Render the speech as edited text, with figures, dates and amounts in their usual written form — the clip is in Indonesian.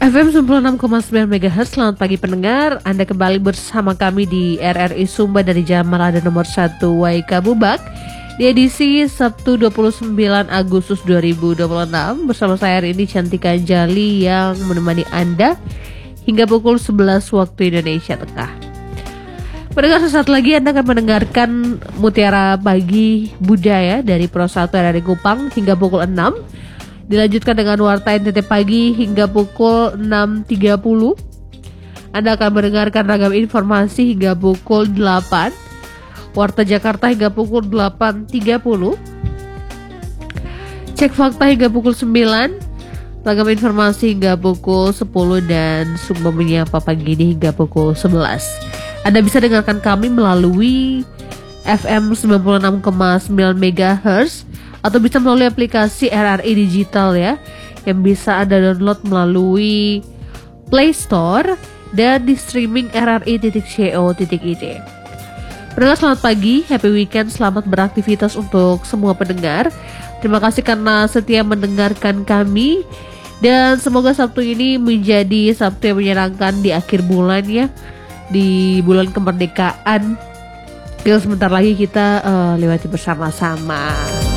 FM 96,9 MHz. Selamat pagi pendengar. Anda kembali bersama kami di RRI Sumba dari Jalan Marada nomor 1 Waika Bubak di edisi Sabtu 29 Agustus 2026. Bersama saya hari ini Cantika Jali yang menemani Anda hingga pukul 11 waktu Indonesia Tengah. Pendengar, sesaat lagi Anda akan mendengarkan Mutiara Pagi Budaya dari Pro 1 RRI Kupang hingga pukul 6. Dilanjutkan dengan Warta NTT Pagi hingga pukul 6.30. Anda akan mendengarkan ragam informasi hingga pukul 8. Warta Jakarta hingga pukul 8.30. Cek fakta hingga pukul 9. Ragam informasi hingga pukul 10. Dan Sumba Menyapa Pagi ini hingga pukul 11. Anda bisa dengarkan kami melalui FM 96,9 MHz atau bisa melalui aplikasi RRI Digital ya, yang bisa Anda download melalui Play Store dan di streaming rri.co.id. Pendengar, selamat pagi, happy weekend, selamat beraktivitas untuk semua pendengar. Terima kasih karena setia mendengarkan kami, dan semoga Sabtu ini menjadi Sabtu yang menyenangkan di akhir bulan ya, di bulan kemerdekaan yang sebentar lagi kita lewati bersama-sama.